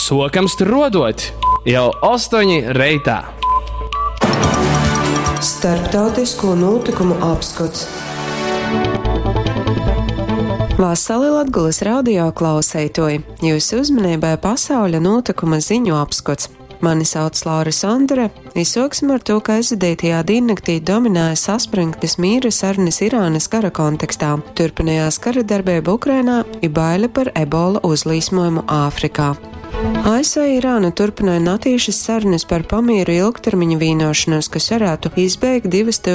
sokams tur rodot jau 8 reitā. Starptautisko notikumu apskats. Vasali Latgules radio klausētoji, jūsu uzmanībai pasauļa notikuma ziņu apskats. Mani sauc Laura Sondere, izsoksim ar to, ka aizvadītajā diennaktī dominēja saspringtas mīra sarunas Irānas kara kontekstā. Turpinājās kara darbība Ukrainā ir baile par ebola uzlīsmojumu Āfrikā. ASV Irāna turpināja natīšas sarunas par pamieru ilgtermiņa vīnošanos, kas varētu izbeigt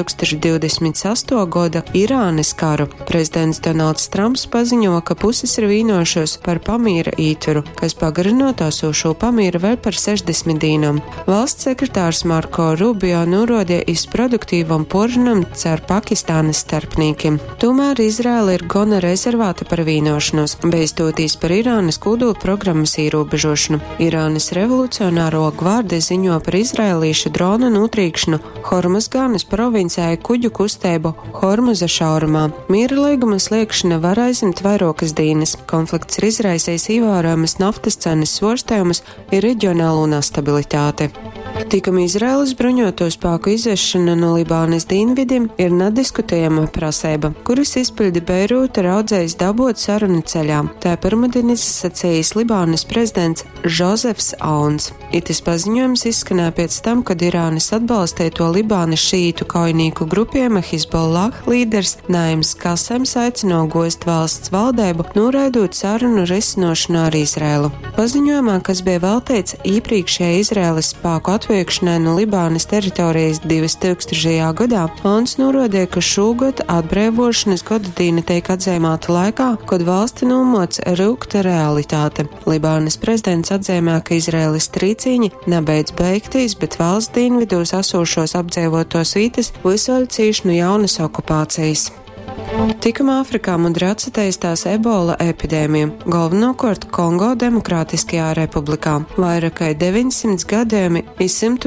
2028. gada Irānas karu. Prezidents Donalds Trumps paziņo, ka puses ir vīnošos par pamiera ītveru, kas pagarinot esošo pamieru vēl par 60 dīnam. Valsts sekretārs Marko Rubio norādīja iz produktīvam porunam caur Pakistānas starpniekiem. Tomēr Izraela ir gana rezervāta par vīnošanos, beidzotīs par Irānas kodola programmas ierobežošanu. Irānas revolucionāro gvardi ziņo par izraēlīšu drona notrīkšanu Hormuzganas provincē kuģu kustību Hormuza šaurumā. Miera līguma slēgšana var aizimt vairākas dienas. Konflikts ir izraisījis ievērojamas naftas cenas svārstējumus un reģionālo nestabilitāti. Tikam Izraēlas bruņoto spēku izvešana no Libānas dienvidiem ir nediskutējama prasība, kuras izpildi Beirūta raudzējis dabot sarunu ceļā. Tā pirmdien izsacījis Libānas prezidents Žozefs Auns. Itis paziņojums izskanēja pēc tam, kad Irānas atbalstīto Libānas šītu kaujnieku grupiema Hizbollah līderis Naims Kasems aicino gost valsts valdību, noraidot sarunu risinošanu ar Izraēlu. Paziņojumā, kas bija veltīts iepriekšējai Izraēlas spēku atviekšanai no Libānas teritorijas 2000. gadā, Auns norādīja, ka šogad atbrīvošanas gadadīne tiek atzīmēta laikā, kad valsti nomoc rūkta realitāte. Libānas prezidents atzīmē, ka Izraēlas trīcīņi nebeidz beigtīs, bet valsts dienvidos esošos apdzīvotos vītas visvaļ cīš no jaunas okupācijas. Tikam Āfrikā mudri atsateistās ebola epidēmija, galvenokārt Kongo Demokrātiskajā republikā. Vairāk kā 900 gadījumi ir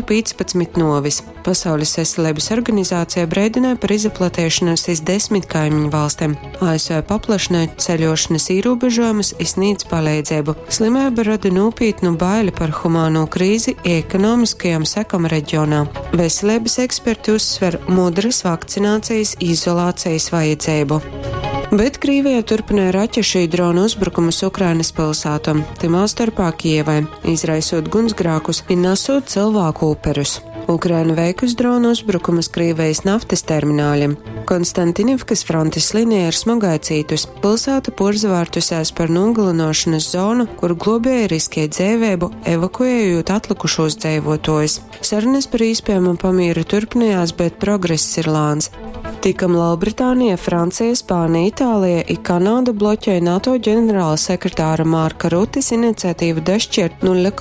115 novis. Pasaules veselības organizācija brēdināja par izplatīšanos iz 10 kaimiņu valstīm. ASV paplašināja ceļošanas ierobežojumus un sniedz palīdzību. Slimība rada nopietnu baili par humāno krīzi ekonomiskajām sekām reģionā. Veselības eksperti uzsver mudras vakcinācijas izolācijas vajadzību. Bet Krievija turpināja raķešu dronu uzbrukumus Ukrainas pilsētām, timā starpā Kijevai, izraisot gunsgrēkus un nesot cilvēku uperus. Ukraina veikus dronu uzbrukumus Krievijas naftas termināļiem. Konstantinivkas frontes linija ir smogaicītus. Pilsēta porzavārtusēs par nogalinošanas zonu, kur globēja riskē dzīvību, evakuējot atlikušos dzīvotājus. Sarunas par īspējumu pamieru turpinājās, bet progress ir lāns. Tikam Lielbritānija, Francija, Spānija, Itālija un Kanāda bloķēja NATO ģenerāla sekretāra Marka Rutes iniciatīvu dašķirt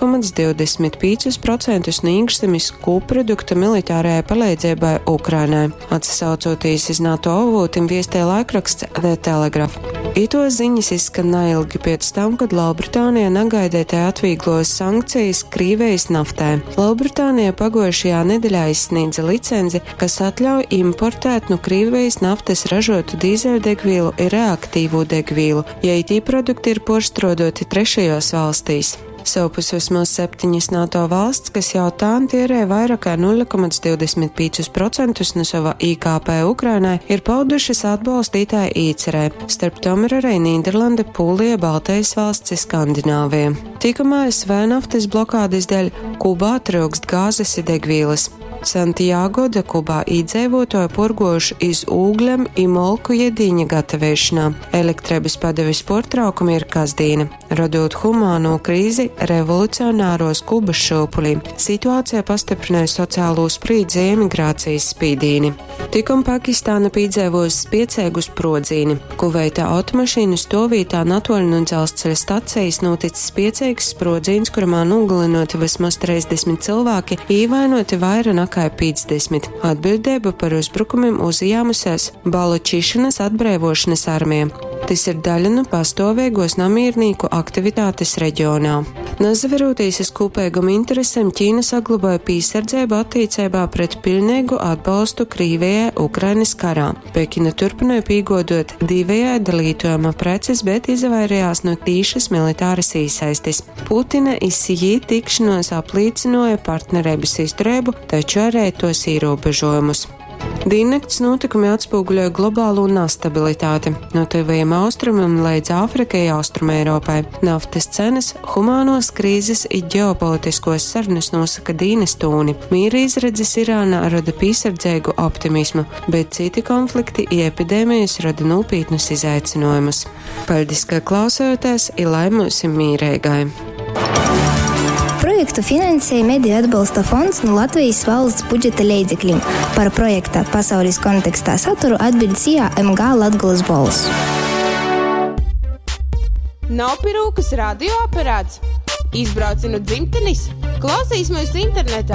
0,25% no iekšzemes koprodukta militārajai palīdzībai Ukrainai. Atsaucoties iz NATO avotiem viestē laikraksts The Telegraph. Ito ziņas izskan neilgi pēc tam, kad Lielbritānija negaidētai atvieglojas sankcijas Krievijas naftai. Lielbritānija pagojušajā nedēļā izsniedza licenci, kas atļauj importēt no Krievijas naftas ražotu dīzeļdegvielu un reaktīvo degvielu, ja itī produkti ir porstrodoti trešajos valstīs. Savpus vismaz 7 NATO valsts, kas jau tā tērē vairāk kā 0,25% no sava IKP Ukrainai, ir paudušas atbalstītāju īcerē. Starp tom ir arī Nīderlande, Polija, Baltijas valsts un Skandināvija. Tikamā ASV naftas blokādes dēļ Kubā trūkst gāzes un degvielas. Santiago de Kubā iedzīvotāji porgojuši iz ūgļiem un molku iedīņa gatavošanā. Elektrības padeves pārtraukumi ir kasdīna, radot humāno krīzi revolucionāros Kubas šūpulī. Situācija pastiprināja sociālo spriedzi emigrācijas spīdīni. Tikam Pakistāna piedzīvojusi spiecēgu sprodzīni. Kuveitā automašīnu stāvītā natoļ no dzelzceļa stacijas noticis spiecīgs sprodzīns, kurā nogalinoti vismaz 30 cilvēki, ievainoti vairāk kā 50. Atbildību par uzbrukumiem uzņēmusies Balučišanas atbrīvošanas armija. Tas ir daļa no pastāvīgos namiernieku aktivitātes reģionā. Nazaveroties kopīguma interesēm, Ķīna saglabāja pīsardzību attīstībā pret pilnīgu atbalstu Krievijai Ukrainas karā. Pekina turpināja pīgodot divējai dalītojuma preces, bet izvairījās no tīšas militāras iesaistes. Putina izsijī tikšanos apliecināja partnerības izturību, taču arī tos ierobežojumus. Diennakts notikumi atspoguļoja globālo nestabilitāti. No tuvajiem austrumiem līdz Āfrikai, Austrumeiropai. Naftas cenas, humānos krīzes un ģeopolitiskos sarunas nosaka Dīnes tūni. Mīra izredzes Irānā rada piesardzīgu optimismu, bet citi konflikti un epidēmijas rada nopietnus izaicinājumus. Paldies, ka klausāties, un lai mums ir mīrīgai! Projektu finansēja Mediju atbalsta fonds no Latvijas valsts budžeta līdzekļiem. Par projekta pasaules kontekstā saturu atbild CMG Latgoles balss. Nav pirūkas radioaparāts? Izbrauci no dzimtenes? Klausīs mūs internetā!